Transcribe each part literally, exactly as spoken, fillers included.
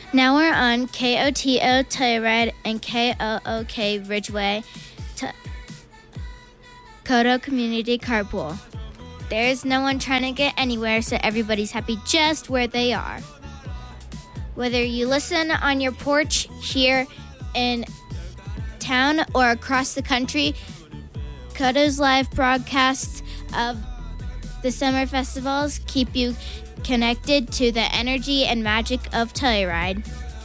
Now we're on K O T O Telluride and K O O K Ridgeway, T- Koto Community Carpool. There's no one trying to get anywhere, so everybody's happy just where they are. Whether you listen on your porch here in town or across the country, Koto's live broadcasts of the summer festivals keep you connected to the energy and magic of Telluride.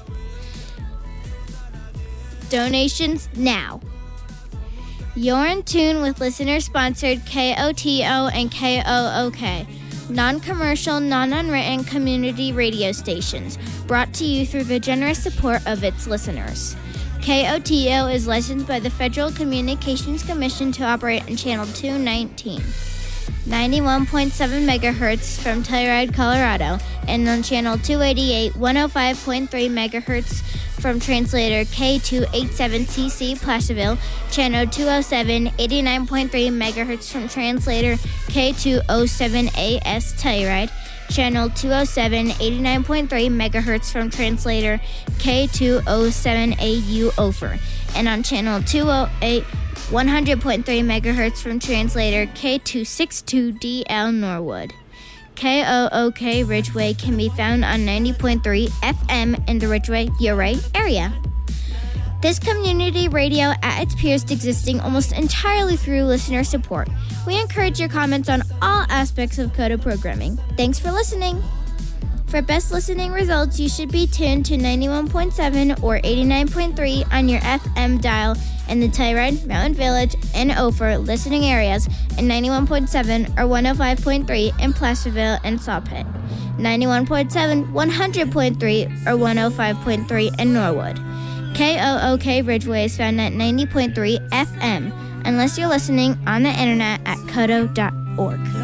Donations now. You're in tune with listener-sponsored K O T O and K O O K, non-commercial, non-unwritten community radio stations, brought to you through the generous support of its listeners. K O T O is licensed by the Federal Communications Commission to operate on Channel two nineteen. ninety-one point seven megahertz from Telluride, Colorado, and on Channel two eighty-eight, one oh five point three megahertz from translator K two eighty-seven C C Placerville, Channel two oh seven, eighty-nine point three megahertz from translator K two oh seven A S Telluride, Channel two oh seven, eighty-nine point three megahertz from translator K two oh seven A U Ophir, and on Channel two oh eight, one hundred point three megahertz from translator K two sixty-two D L Norwood. K O O K Ridgeway can be found on ninety point three F M in the Ridgeway-Ouray area. This community radio at its purest existing almost entirely through listener support. We encourage your comments on all aspects of Koto programming. Thanks for listening. For best listening results, you should be tuned to ninety-one point seven or eighty-nine point three on your F M dial in the Telluride, Mountain Village, and Ophir listening areas, and ninety-one point seven or one oh five point three in Placerville and Sawpit, ninety-one point seven, one hundred point three, or one oh five point three in Norwood. K O O K Ridgeway is found at ninety point three F M, unless you're listening on the internet at koto dot org.